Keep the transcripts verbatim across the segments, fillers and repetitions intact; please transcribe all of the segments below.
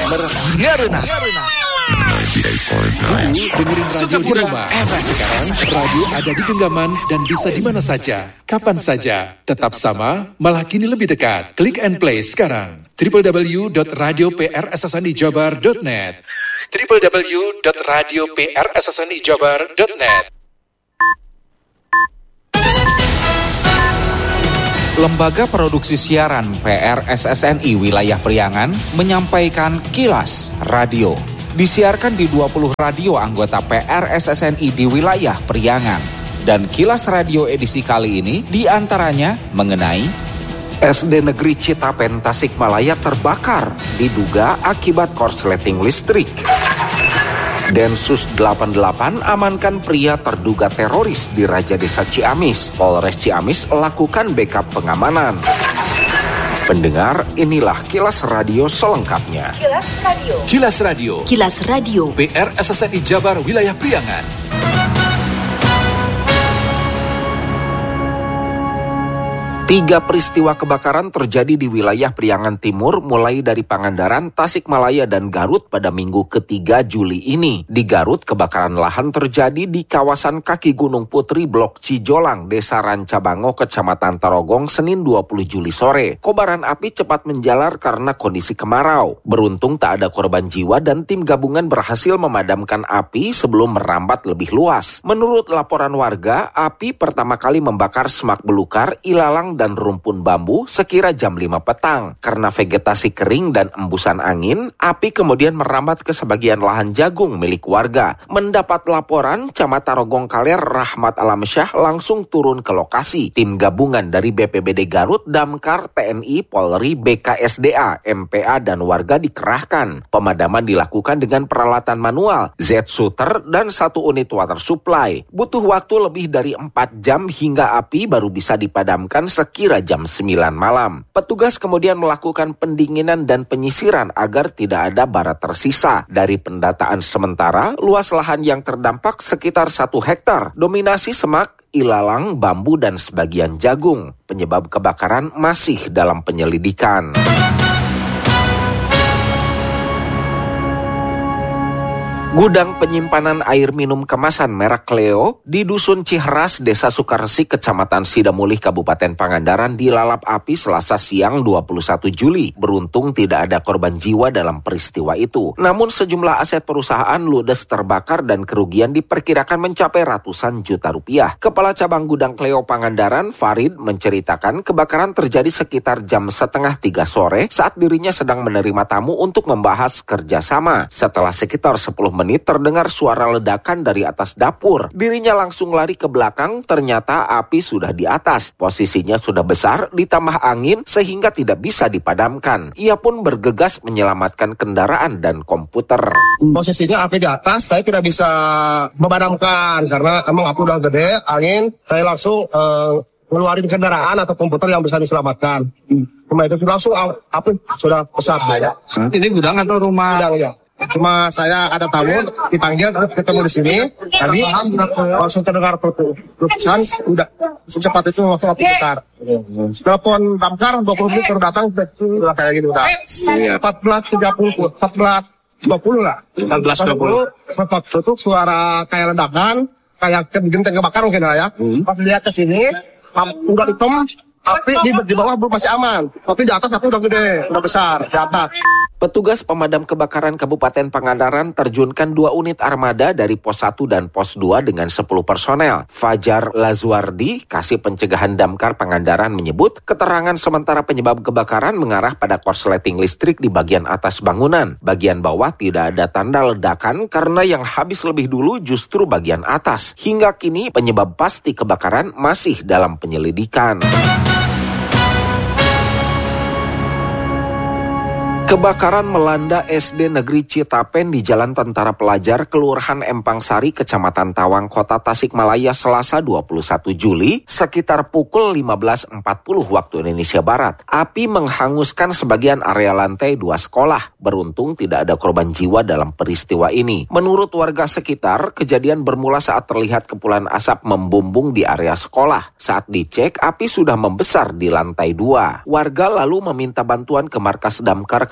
Ngerunas. Dengerin radio di rumah. Sekarang radio ada di genggaman dan bisa di mana saja, kapan saja. Tetap sama, malah kini lebih dekat. Klik and play sekarang. w w w dot radio p r s s n i jabar dot net w w w dot radio p r s s n i jabar dot net. Lembaga Produksi Siaran P R S S N I Wilayah Priangan menyampaikan Kilas Radio. Disiarkan di dua puluh radio anggota P R S S N I di wilayah Priangan. Dan Kilas Radio edisi kali ini diantaranya mengenai S D Negeri Citapen Tasikmalaya terbakar diduga akibat korsleting listrik. Densus delapan puluh delapan amankan pria terduga teroris di Raja Desa Ciamis. Polres Ciamis lakukan backup pengamanan. Pendengar, inilah Kilas Radio selengkapnya. Kilas Radio. Kilas Radio. Kilas Radio. P R S S N I Jabar Wilayah Priangan. Tiga peristiwa kebakaran terjadi di wilayah Priangan Timur mulai dari Pangandaran, Tasikmalaya, dan Garut pada minggu ketiga Juli ini. Di Garut, kebakaran lahan terjadi di kawasan kaki Gunung Putri, Blok Cijolang, Desa Rancabango, Kecamatan Tarogong, Senin dua puluh Juli sore. Kobaran api cepat menjalar karena kondisi kemarau. Beruntung tak ada korban jiwa dan tim gabungan berhasil memadamkan api sebelum merambat lebih luas. Menurut laporan warga, api pertama kali membakar semak belukar, ilalang, dan rumpun bambu sekira jam lima petang. Karena vegetasi kering dan embusan angin, api kemudian merambat ke sebagian lahan jagung milik warga. Mendapat laporan, Camat Tarogong Kaler Rahmat Alamsyah langsung turun ke lokasi. Tim gabungan dari B P B D Garut, Damkar, T N I, Polri, B K S D A, M P A, dan warga dikerahkan. Pemadaman dilakukan dengan peralatan manual, Z-shooter, dan satu unit water supply. Butuh waktu lebih dari empat jam hingga api baru bisa dipadamkan sekira jam sembilan malam. Petugas kemudian melakukan pendinginan dan penyisiran agar tidak ada bara tersisa. Dari pendataan sementara, luas lahan yang terdampak sekitar satu hektar. Dominasi semak, ilalang, bambu, dan sebagian jagung. Penyebab kebakaran masih dalam penyelidikan. Gudang penyimpanan air minum kemasan merek Cleo di Dusun Ciheras, Desa Sukaresi, Kecamatan Sidamulih, Kabupaten Pangandaran dilalap api Selasa siang dua puluh satu Juli. Beruntung tidak ada korban jiwa dalam peristiwa itu. Namun sejumlah aset perusahaan ludes terbakar dan kerugian diperkirakan mencapai ratusan juta rupiah. Kepala Cabang Gudang Cleo Pangandaran, Farid, menceritakan kebakaran terjadi sekitar jam setengah tiga sore saat dirinya sedang menerima tamu untuk membahas kerjasama. Setelah sekitar sepuluh menit terdengar suara ledakan dari atas dapur. Dirinya langsung lari ke belakang, ternyata api sudah di atas. Posisinya sudah besar, ditambah angin sehingga tidak bisa dipadamkan. Ia pun bergegas menyelamatkan kendaraan dan komputer. Posisinya api di atas, saya tidak bisa memadamkan karena emang api udah gede, angin. Saya langsung uh, ngeluarin kendaraan atau komputer yang bisa diselamatkan. Cuma itu langsung api sudah besar. Hmm. Ini gudang atau rumah? Gudang, ya. Cuma saya ada tamu dipanggil terus ketemu di sini tadi langsung terdengar letusan, udah secepat itu langsung api besar. Telepon damkar dua puluh menit baru datang udah kayak gini udah empat belas tiga puluh empat belas dua puluh lah empat belas dua puluh sempat tutup suara kayak ledakan kayak genteng kebakar mungkin lah ya. Pas lihat ke sini udah hitam, api di, di bawah masih aman, tapi di atas api udah gede, udah besar di atas. Petugas pemadam kebakaran Kabupaten Pangandaran terjunkan dua unit armada dari Pos satu dan Pos dua dengan sepuluh personel. Fajar Lazuardi, Kasih Pencegahan Damkar Pangandaran menyebut keterangan sementara penyebab kebakaran mengarah pada korsleting listrik di bagian atas bangunan. Bagian bawah tidak ada tanda ledakan karena yang habis lebih dulu justru bagian atas. Hingga kini penyebab pasti kebakaran masih dalam penyelidikan. Kebakaran melanda S D Negeri Citapen di Jalan Tentara Pelajar, Kelurahan Empang Sari, Kecamatan Tawang, Kota Tasikmalaya, Selasa dua puluh satu Juli, sekitar pukul lima belas empat puluh waktu Indonesia Barat. Api menghanguskan sebagian area lantai dua sekolah. Beruntung tidak ada korban jiwa dalam peristiwa ini. Menurut warga sekitar, kejadian bermula saat terlihat kepulan asap membumbung di area sekolah. Saat dicek, api sudah membesar di lantai dua. Warga lalu meminta bantuan ke markas Damkar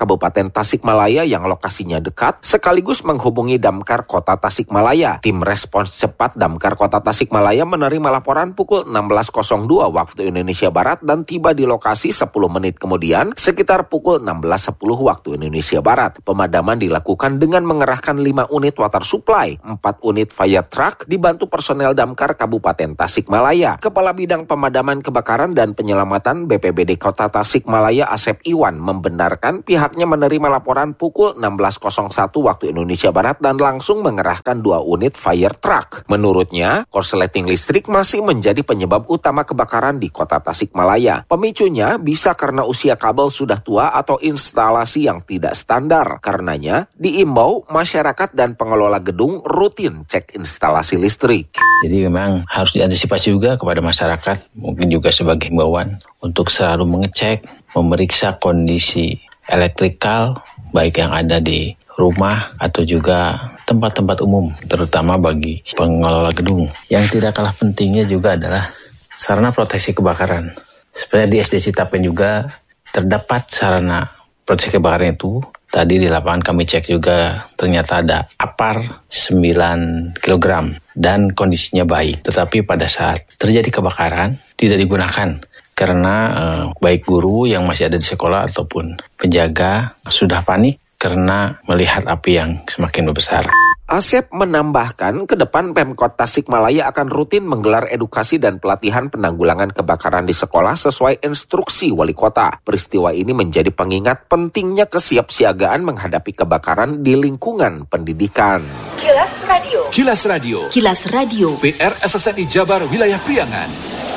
Kabupaten Tasikmalaya yang lokasinya dekat, sekaligus menghubungi Damkar Kota Tasikmalaya. Tim respons cepat Damkar Kota Tasikmalaya menerima laporan pukul enam belas nol dua waktu Indonesia Barat dan tiba di lokasi sepuluh menit kemudian sekitar pukul enam belas sepuluh waktu Indonesia Barat. Pemadaman dilakukan dengan mengerahkan lima unit water supply, empat unit fire truck dibantu personel Damkar Kabupaten Tasikmalaya. Kepala Bidang Pemadaman Kebakaran dan Penyelamatan B P B D Kota Tasikmalaya Asep Iwan membenarkan pihaknya menerima laporan pukul enam belas nol satu waktu Indonesia Barat dan langsung mengerahkan dua unit fire truck. Menurutnya, korsleting listrik masih menjadi penyebab utama kebakaran di Kota Tasikmalaya. Pemicunya bisa karena usia kabel sudah tua atau instalasi yang tidak standar. Karenanya, diimbau masyarakat dan pengelola gedung rutin cek instalasi listrik. Jadi memang harus diantisipasi juga kepada masyarakat, mungkin juga sebagai himbauan untuk selalu mengecek, memeriksa kondisi elektrikal, baik yang ada di rumah atau juga tempat-tempat umum, terutama bagi pengelola gedung. Yang tidak kalah pentingnya juga adalah sarana proteksi kebakaran. Sebenarnya di S D Citapen juga terdapat sarana proteksi kebakaran itu. Tadi di lapangan kami cek juga ternyata ada APAR sembilan kilogram dan kondisinya baik. Tetapi pada saat terjadi kebakaran tidak digunakan karena eh, baik guru yang masih ada di sekolah ataupun penjaga sudah panik karena melihat api yang semakin membesar. Asep menambahkan, ke depan Pemkot Tasikmalaya akan rutin menggelar edukasi dan pelatihan penanggulangan kebakaran di sekolah sesuai instruksi wali kota. Peristiwa ini menjadi pengingat pentingnya kesiapsiagaan menghadapi kebakaran di lingkungan pendidikan. Kilas Radio. Kilas Radio. Kilas Radio. P R S S N I Jabar Wilayah Priangan.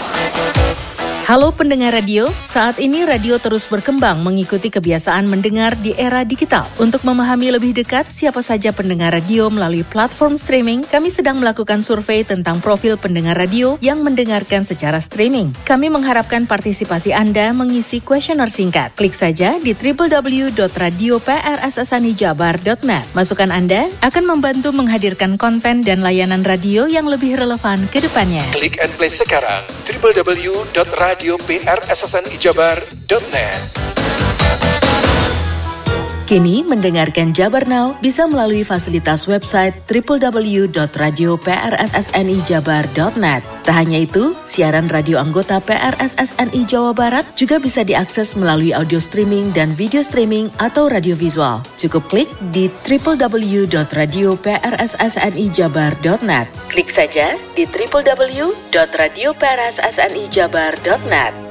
Halo pendengar radio, saat ini radio terus berkembang mengikuti kebiasaan mendengar di era digital. Untuk memahami lebih dekat siapa saja pendengar radio melalui platform streaming, kami sedang melakukan survei tentang profil pendengar radio yang mendengarkan secara streaming. Kami mengharapkan partisipasi Anda mengisi kuesioner singkat. Klik saja di w w w dot radio p r s s n i jabar dot net. Masukan Anda akan membantu menghadirkan konten dan layanan radio yang lebih relevan ke depannya. Klik and play sekarang w w w dot radio p r s s n i jabar dot net. Kini mendengarkan Jabar Now bisa melalui fasilitas website w w w dot radio p r s s n i jabar dot net. Tak hanya itu, siaran radio anggota P R S S N I Jawa Barat juga bisa diakses melalui audio streaming dan video streaming atau radio visual. Cukup klik di w w w dot radio p r s s n i jabar dot net. Klik saja di w w w dot radio p r s s n i jabar dot net.